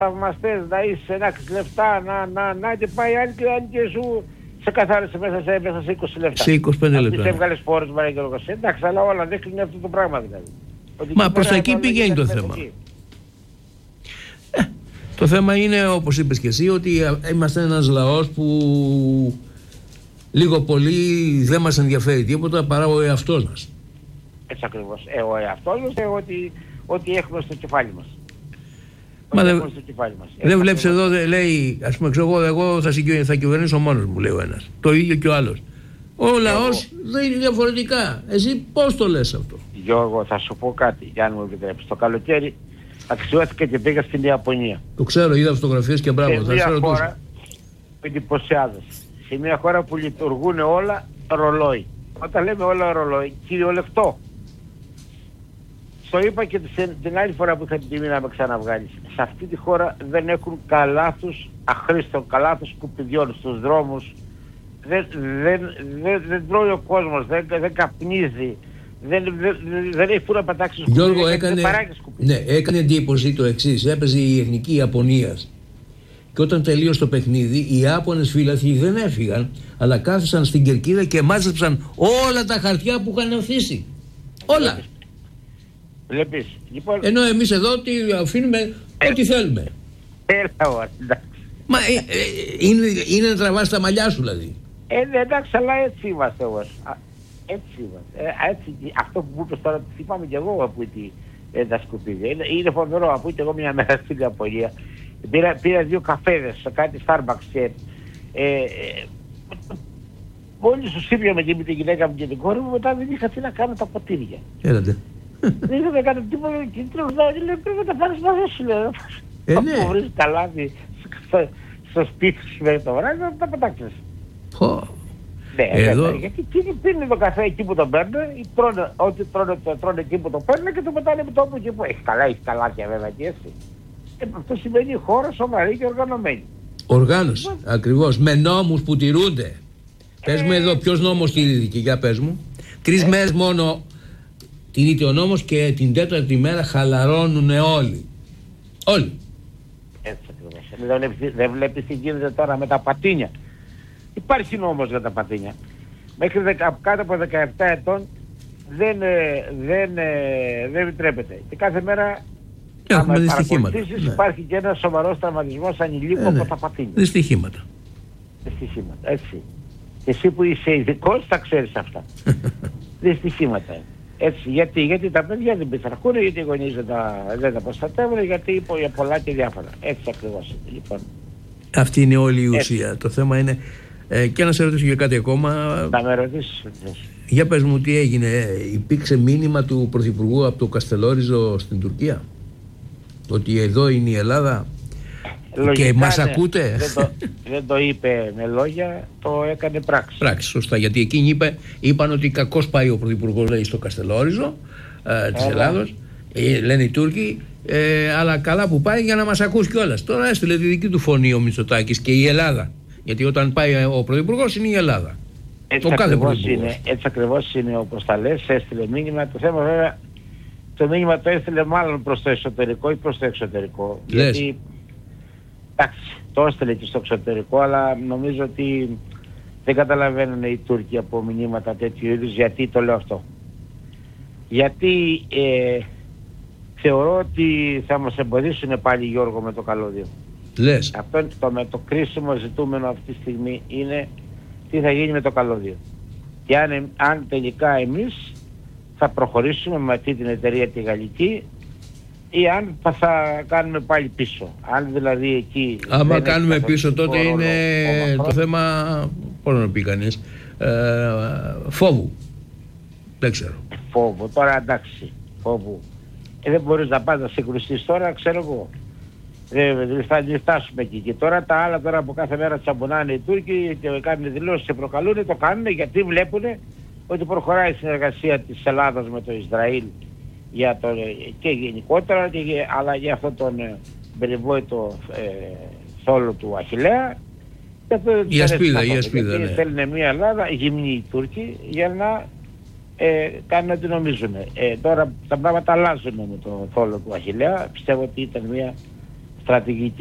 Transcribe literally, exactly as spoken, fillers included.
θαυμαστές, να είσαι, να έχεις λεφτά, να, να, να και πάει άλλη και άλλη και σου σε καθάρισε μέσα σε, μέσα σε είκοσι λεπτά. Σε είκοσι πέντε λεπτά. Σε έβγαλες πόρες Μαρία Γιώργο. Εντάξει, αλλά όλα δείχνουν αυτό το πράγμα δηλαδή. Ότι Μα προς τα εκεί πηγαίνει το θέμα. Ε, το θέμα είναι, όπως είπες και εσύ, ότι είμαστε ένας λαός που λίγο πολύ δεν μας ενδιαφέρει τίποτα παρά ο εαυτός μας. Έτσι ακριβώς. Ε, ο εαυτός μας είναι ότι, ότι έχουμε στο κεφάλι μας. Μα δεν δε βλέπεις εδώ, δε, λέει, ας πούμε, ξέρω, εγώ θα, συγκυ... θα κυβερνήσω μόνος μου, λέει ο ένας. Το ίδιο και ο άλλος. Ο λαός δεν είναι διαφορετικά. Εσύ πώς το λες αυτό? Γιώργο, θα σου πω κάτι, για να μου επιτρέψεις. Το καλοκαίρι αξιώθηκα και πήγα στην Ιαπωνία. Το ξέρω, είδα φωτογραφίες και μπράβο. Σε μια χώρα που εντυπωσιάζεσαι. Σε μια χώρα που λειτουργούν όλα ρολόι. Όταν λέμε όλα ρολόι, κυριολεκτό. Το είπα και την άλλη φορά που είχα την τιμή να με ξαναβγάλεις. Σε αυτή τη χώρα δεν έχουν καλάθους αχρήστων, καλάθους σκουπιδιών στους δρόμους. Δεν, δεν, δεν, δεν τρώει ο κόσμος, δεν, δεν καπνίζει, δεν, δεν, δεν έχει που να πατάξει σκουπίδια. Γιώργο, έκανε, ναι, έκανε εντύπωση το εξής. Έπαιζε η Εθνική Ιαπωνίας. Και όταν τελείωσε το παιχνίδι, οι Ιάπωνες φύλαθλοι δεν έφυγαν, αλλά κάθισαν στην κερκίδα και μάζεψαν όλα τα χαρτιά που είχαν αφήσει. Όλα. Βλέπεις, λοιπόν... Ενώ εμείς εδώ τι αφήνουμε ε, ό,τι θέλουμε. Έλα ώρα, εντάξει. Μα ε, ε, είναι, είναι να τραβάς τα μαλλιά σου δηλαδή. Ε, εντάξει, αλλά έτσι είμαστε όμως. Έτσι είμαστε. Ε, έτσι, αυτό που μου είπες τώρα, θυμάμαι κι εγώ από τη, ε, τα σκουπίδια. Είναι, είναι φοβερό, από και εγώ μια μέρα στην Ιαπωνία. Πήρα, πήρα δύο καφέδες σε κάτι Starbucks και... Ε, ε, μόλις σου σύμπιαμε και με τη γυναίκα μου και την κόρη μου, μετά δεν είχα τι να κάνω τα ποτήρια. Έλατε. Δεν είχαμε κάνει τίποτα και τροφδάκι, λέει, πρέπει να τα πάρεις μαζί σου, λέω. Ε, ναι. Αφού βρεις τα λάδι στο, στο σπίτι σου μέχρι το βράδυ, να τα πετάξεις. Πω. Ναι, εδώ... γιατί εκείνοι πίνουν το καφέ εκεί που τον παίρνουν, τρώνε, ό,τι τρώνε, το τρώνε εκεί που το παίρνουν και το πετάνε με τόπο εκεί που έχει καλά, έχει καλάκια βέβαια και έτσι. Ε, αυτό σημαίνει χώρα σοβαρή και οργανωμένη. Οργάνωση, ε, ακριβώς, με νόμους που τηρούνται. Ε... Πες μου εδώ ποιος νόμος τηρείται και για πες μου. Τρεις ε... μέρες μόνο τηρείται ο νόμος και την τέταρτη μέρα χαλαρώνουν όλοι. Όλοι. Έτσι ακριβώς. Δεν βλέπεις, δεν βλέπεις τι γίνεται τώρα με τα πατίνια. Υπάρχει νόμος για τα πατίνια. Μέχρι δεκα, κάτω από δεκαεπτά ετών δεν, δεν, δεν επιτρέπεται. Και κάθε μέρα έχουμε δυστυχήματα. Ναι. Υπάρχει και ένας σοβαρός τραυματισμός ανηλίκου ε, ναι. από τα πατίνια. Δυστυχήματα. Δυστυχήματα, έτσι. Και εσύ που είσαι ειδικός θα ξέρεις αυτά. Δυστυχήματα. Έτσι, γιατί, γιατί τα παιδιά δεν πειθαρχούν, γιατί οι γονείς δεν τα, δεν τα προστατεύουν, γιατί είπε πολλά και διάφορα. Έτσι ακριβώς. Λοιπόν. Αυτή είναι όλη η ουσία. Έτσι. Το θέμα είναι... Ε, και να σε ρωτήσω για κάτι ακόμα. Να με ρωτήσεις. Για πες μου τι έγινε. Ε, υπήρξε μήνυμα του Πρωθυπουργού από το Καστελόριζο στην Τουρκία. Ότι εδώ είναι η Ελλάδα. Λογικά, και μας ναι, ακούτε. Δεν το, δεν το είπε με λόγια, το έκανε πράξη. Πράξη, σωστά. Γιατί εκείνοι είπε, είπαν ότι κακώς πάει ο Πρωθυπουργός, λέει, στο Καστελόριζο ε, της Ελλάδος. Ε, λένε οι Τούρκοι. Ε, αλλά καλά που πάει για να μας ακούσει κιόλας. Τώρα έστειλε τη δική του φωνή ο Μητσοτάκης και η Ελλάδα. Γιατί όταν πάει ο Πρωθυπουργός είναι η Ελλάδα. Έτσι ακριβώς είναι, έτσι ακριβώς είναι όπως τα λες, έστειλε μήνυμα. Το θέμα βέβαια, το μήνυμα το έστειλε μάλλον προς το εσωτερικό ή προς το εξωτερικό. Λες. Γιατί, εντάξει, το έστειλε και στο εξωτερικό, αλλά νομίζω ότι δεν καταλαβαίνουν οι Τούρκοι από μηνύματα τέτοιου είδους. Γιατί το λέω αυτό? Γιατί ε, θεωρώ ότι θα μας εμποδίσουν πάλι, Γιώργο, με το καλώδιο. Λες. Αυτό είναι το, με το κρίσιμο ζητούμενο αυτή τη στιγμή είναι τι θα γίνει με το καλώδιο. Και αν, αν τελικά εμείς θα προχωρήσουμε με αυτή την εταιρεία τη γαλλική ή αν θα κάνουμε πάλι πίσω. Αν δηλαδή εκεί... Άμα κάνουμε πίσω τότε είναι ρόλο, το θέμα, πώς να πει κανείς, ε, φόβου. Δεν ξέρω. Φόβο, τώρα εντάξει, φόβου. Ε, δεν μπορείς να πας να συγκρουστείς τώρα, ξέρω εγώ. Δεν θα φτάσουμε εκεί. Και τώρα τα άλλα τώρα που κάθε μέρα τσαμπουνάνε οι Τούρκοι και κάνουν δηλώσεις και προκαλούν, το κάνουν γιατί βλέπουν ότι προχωράει η συνεργασία της Ελλάδας με το Ισραήλ για το, και γενικότερα και, αλλά για αυτόν τον ε, περιβόητο ε, θόλο του Αχιλλέα. Η ασπίδα, η ασπίδα, ναι. Θέλουν μια Ελλάδα γυμνή οι Τούρκοι για να ε, κάνουν ό,τι νομίζουν. Ε, τώρα τα πράγματα αλλάζουν με το θόλο του Αχιλλέα. Πιστεύω ότι ήταν μια στρατηγική